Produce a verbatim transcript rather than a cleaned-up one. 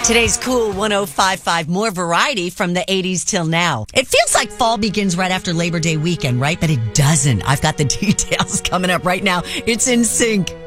Today's Cool one oh five point five, more variety from the eighties till now. It feels like fall begins right after Labor Day weekend, right? But it doesn't. I've got the details coming up right now. It's In Sync.